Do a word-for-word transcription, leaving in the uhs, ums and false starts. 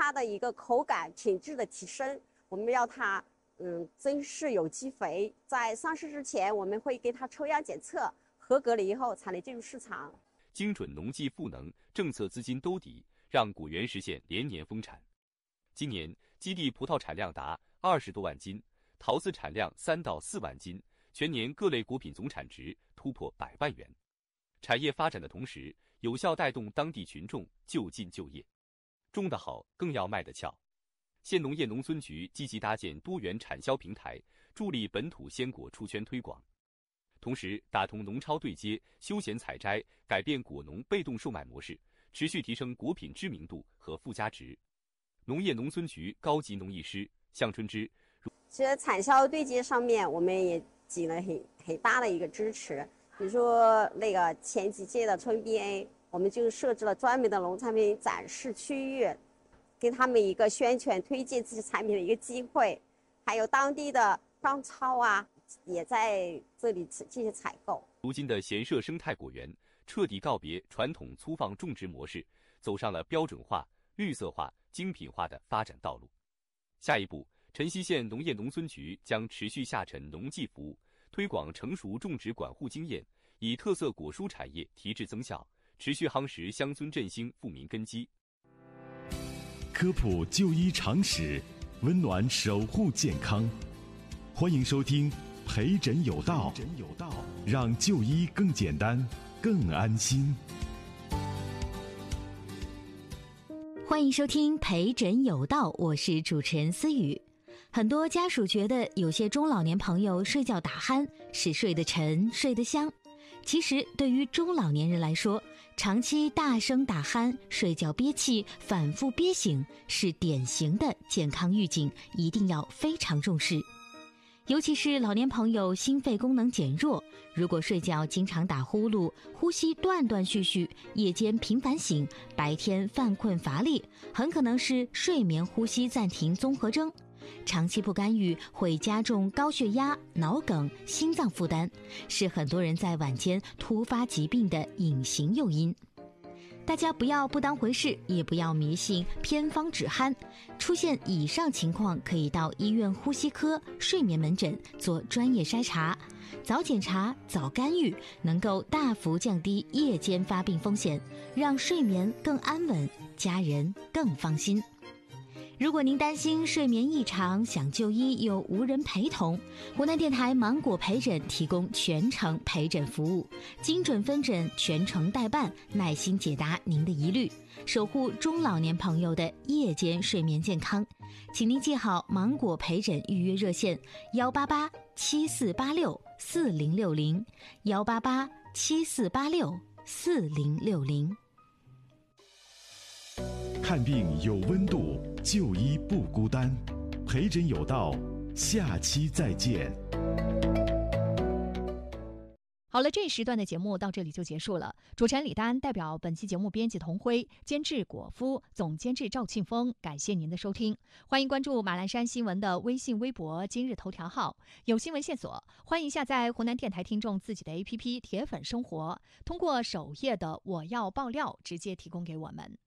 它的一个口感品质的提升，我们要它嗯增施有机肥。在上市之前，我们会给它抽样检测，合格了以后才能进入市场。 精准农技赋能，政策资金兜底，让果园实现连年丰产。今年基地葡萄产量达二十多万斤，桃子产量三到四万斤，全年各类果品总产值突破百万元。产业发展的同时，有效带动当地群众就近就业。种得好，更要卖得俏。县农业农村局积极搭建多元产销平台，助力本土鲜果出圈推广。同时，打通农超对接、休闲采摘，改变果农被动售卖模式，持续提升果品知名度和附加值。农业农村局高级农艺师向春芝， 其实产销对接上面，我们也给了很很大的一个支持。比如说那个前几届的春 B A， 我们就设置了专门的农产品展示区域，给他们一个宣传推荐自己产品的一个机会。还有当地的商超啊，也在这里进行采购。 如今的闲设生态果园彻底告别传统粗放种植模式，走上了标准化、绿色化、精品化的发展道路。下一步，辰溪县农业农村局将持续下沉农技服务，推广成熟种植管护经验，以特色果蔬产业提质增效，持续夯实乡村振兴富民根基。 科普就医常识，温暖守护健康。欢迎收听陪诊有道，让就医更简单、更安心。 欢迎收听陪诊有道，我是主持人思雨。很多家属觉得有些中老年朋友睡觉打鼾是睡得沉、睡得香。其实对于中老年人来说，长期大声打鼾、睡觉憋气、反复憋醒是典型的健康预警，一定要非常重视。尤其是老年朋友心肺功能减弱，如果睡觉经常打呼噜，呼吸断断续续，夜间频繁醒，白天犯困乏力，很可能是睡眠呼吸暂停综合征。长期不干预会加重高血压、脑梗、心脏负担，是很多人在晚间突发疾病的隐形诱因。大家不要不当回事，也不要迷信偏方止鼾。出现以上情况，可以到医院呼吸科、睡眠门诊做专业筛查。早检查、早干预，能够大幅降低夜间发病风险，让睡眠更安稳，家人更放心。如果您担心睡眠异常，想就医又无人陪同，湖南电台芒果陪诊提供全程陪诊服务，精准分诊，全程代办，耐心解答您的疑虑，守护中老年朋友的夜间睡眠健康。请您记好芒果陪诊预约热线：幺八八七四八六四零六零，幺八八七四八六四零六零。 看病有温度，就医不孤单。陪诊有道，下期再见。 好了，这一时段的节目到这里就结束了。主持人李丹代表本期节目编辑童辉、监制果夫、总监制赵庆峰，感谢您的收听。欢迎关注马栏山新闻的微信、微博、今日头条号，有新闻线索，欢迎下载湖南电台听众自己的 A P P 铁粉生活，通过首页的我要爆料直接提供给我们。